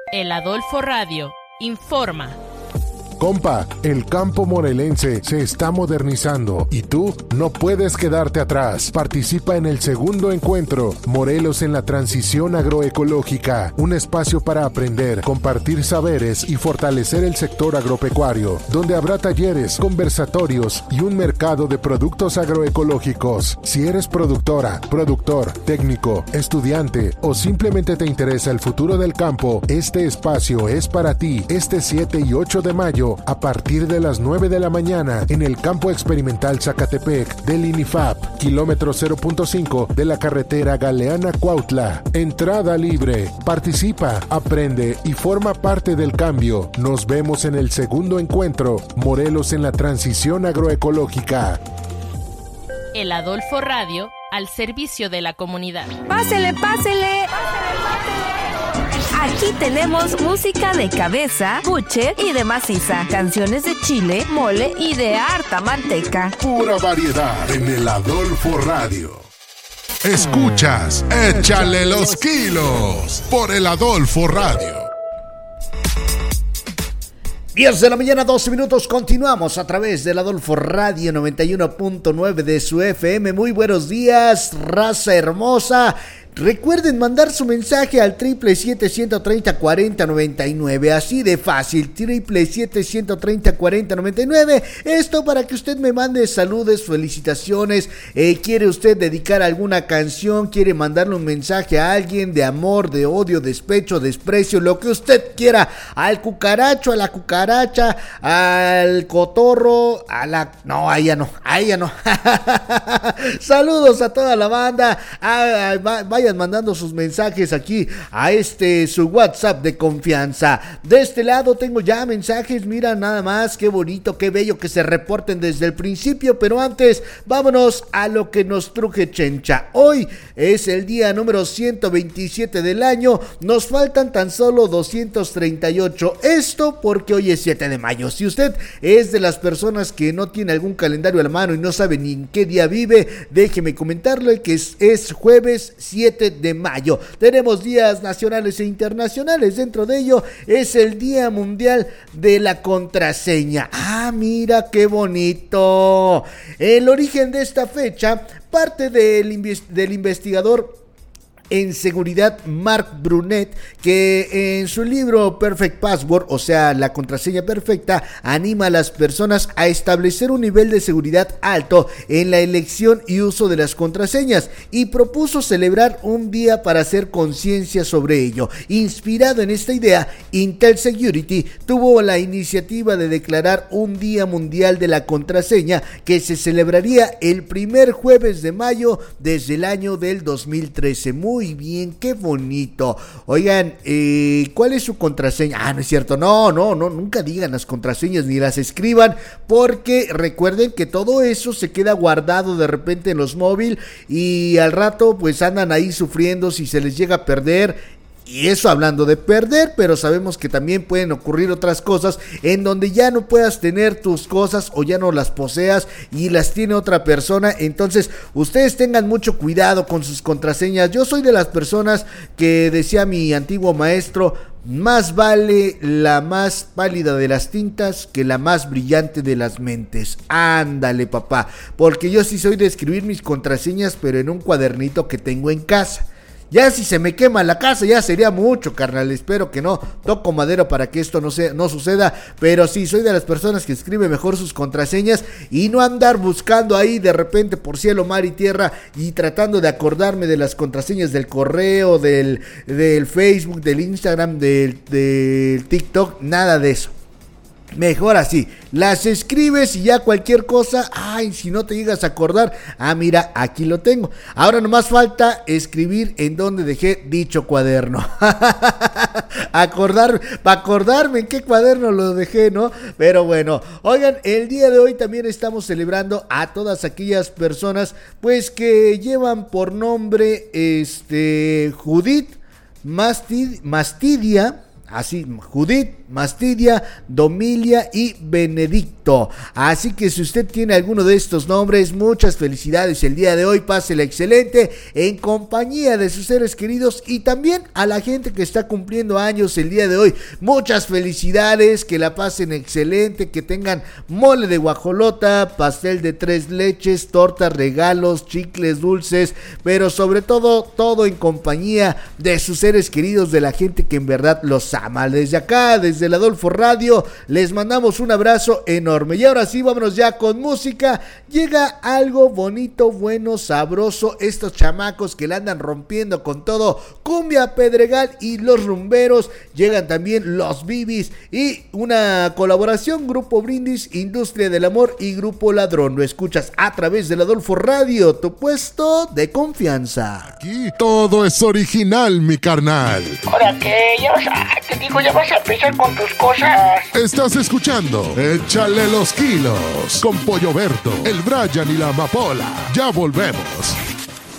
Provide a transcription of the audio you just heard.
El Adolfo Radio informa. Compa, el campo morelense se está modernizando y tú no puedes quedarte atrás. Participa en el segundo encuentro Morelos en la Transición Agroecológica, un espacio para aprender, compartir saberes y fortalecer el sector agropecuario, donde habrá talleres, conversatorios y un mercado de productos agroecológicos. Si eres productora, productor, técnico, estudiante o simplemente te interesa el futuro del campo, este espacio es para ti. Este 7 y 8 de mayo a partir de las 9 de la mañana en el Campo Experimental Zacatepec del INIFAP, kilómetro 0.5 de la carretera Galeana-Cuautla. Entrada libre. Participa, aprende y forma parte del cambio. Nos vemos en el segundo encuentro Morelos en la Transición Agroecológica. El Adolfo Radio al servicio de la comunidad. ¡Pásele, pásele! Aquí tenemos música de cabeza, buche y de maciza, canciones de chile, mole y de harta manteca. Pura variedad en el Adolfo Radio. Escuchas Échale los kilos por el Adolfo Radio. 10 de la mañana, 12 minutos, continuamos a través del Adolfo Radio 91.9 de su FM. Muy buenos días, raza hermosa. Recuerden mandar su mensaje al 777-130-4099, así de fácil, 777-130-4099. Esto para que usted me mande saludos, felicitaciones, quiere usted dedicar alguna canción, quiere mandarle un mensaje a alguien de amor, de odio, despecho, desprecio, lo que usted quiera, al cucaracho, a la cucaracha, al cotorro, a la... No, a ella no. Saludos a toda la banda, vayan mandando sus mensajes aquí a su WhatsApp de confianza. De este lado tengo ya mensajes, mira nada más, qué bonito, qué bello que se reporten desde el principio, pero antes vámonos a lo que nos truje Chencha. Hoy es el día número 127 del año, nos faltan tan solo 238, esto porque hoy es 7 de mayo. Si usted es de las personas que no tiene algún calendario a la mano y no sabe ni en qué día vive, déjeme comentarle que es jueves 7 de mayo. Tenemos días nacionales e internacionales. Dentro de ello es el Día Mundial de la Contraseña. Ah, mira qué bonito. El origen de esta fecha parte del investigador en seguridad Mark Brunet, que en su libro Perfect Password, o sea, la contraseña perfecta, anima a las personas a establecer un nivel de seguridad alto en la elección y uso de las contraseñas, y propuso celebrar un día para hacer conciencia sobre ello. Inspirado en esta idea, Intel Security tuvo la iniciativa de declarar un Día Mundial de la Contraseña que se celebraría el primer jueves de mayo desde el año del 2013. Muy bien, qué bonito. Oigan, ¿cuál es su contraseña? Ah, no es cierto, no, nunca digan las contraseñas ni las escriban, porque recuerden que todo eso se queda guardado de repente en los móviles y al rato pues andan ahí sufriendo si se les llega a perder. Y eso hablando de perder, pero sabemos que también pueden ocurrir otras cosas en donde ya no puedas tener tus cosas o ya no las poseas y las tiene otra persona. Entonces ustedes tengan mucho cuidado con sus contraseñas. Yo soy de las personas que decía mi antiguo maestro: más vale la más pálida de las tintas que la más brillante de las mentes. Ándale, papá, porque yo sí soy de escribir mis contraseñas, pero en un cuadernito que tengo en casa. Ya si se me quema la casa ya sería mucho, carnal. Espero que no, toco madera para que esto no suceda. Pero sí, soy de las personas que escribe mejor sus contraseñas y no andar buscando ahí de repente por cielo, mar y tierra y tratando de acordarme de las contraseñas del correo, del Facebook, del Instagram, del TikTok. Nada de eso. Mejor así, las escribes y ya cualquier cosa, ay, si no te llegas a acordar, ah, mira, aquí lo tengo. Ahora nomás falta escribir en donde dejé dicho cuaderno. Acordarme en qué cuaderno lo dejé, ¿no? Pero bueno, oigan, el día de hoy también estamos celebrando a todas aquellas personas, pues, que llevan por nombre, Judith Mastidia. así, Judith, Mastidia, Domilia y Benedicto. Así que si usted tiene alguno de estos nombres, muchas felicidades el día de hoy, pásela excelente en compañía de sus seres queridos y también a la gente que está cumpliendo años el día de hoy. Muchas felicidades, que la pasen excelente, que tengan mole de guajolota, pastel de 3 leches, tortas, regalos, chicles, dulces, pero sobre todo, todo en compañía de sus seres queridos, de la gente que en verdad los ama. Desde acá, desde el Adolfo Radio, les mandamos un abrazo enorme. Y ahora sí, vámonos ya con música. Llega algo bonito, bueno, sabroso. Estos chamacos que la andan rompiendo con todo, Cumbia Pedregal y Los Rumberos. Llegan también Los Bibis y una colaboración, Grupo Brindis, Industria del Amor y Grupo Ladrón. Lo escuchas a través del Adolfo Radio, tu puesto de confianza. Aquí todo es original, mi carnal. ¿Ahora qué? Te digo, ya vas a empezar con tus cosas. Estás escuchando Échale los kilos con Pollo Berto, el Brian y la Amapola. Ya volvemos.